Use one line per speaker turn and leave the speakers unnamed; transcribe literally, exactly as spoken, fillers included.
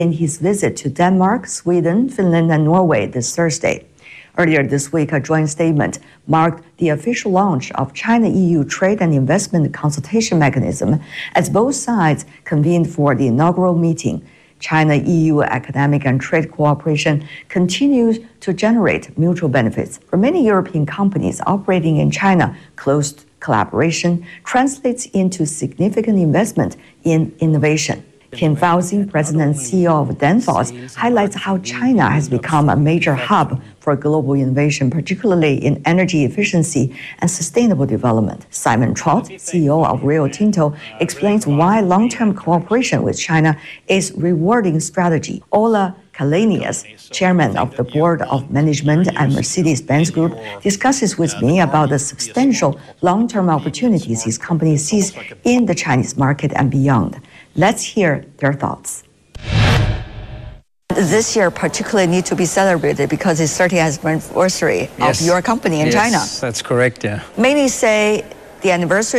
in his visit to Denmark, Sweden, Finland, and Norway this Thursday. Earlier this week, a joint statement marked the official launch of China-E U Trade and Investment Consultation Mechanism as both sides convened for the inaugural meeting. China-E U economic and trade cooperation continues to generate mutual benefits. For many European companies operating in China, close collaboration translates into significant investment in innovation. Kim Fausing, President and C E O of Danfoss, highlights how China has become a major hub for global innovation, particularly in energy efficiency and sustainable development. Simon Trott, C E O of Rio Tinto, explains why long-term cooperation with China is rewarding strategy. Ola Kalenius, chairman of the board of management at Mercedes-Benz Group, discusses with me about the substantial long-term opportunities his company sees in the Chinese market and beyond. Let's hear their thoughts. This year particularly need to be celebrated because it's thirtieth anniversary
Yes.
of your company in
yes,
China.
That's correct, yeah.
Many say the anniversary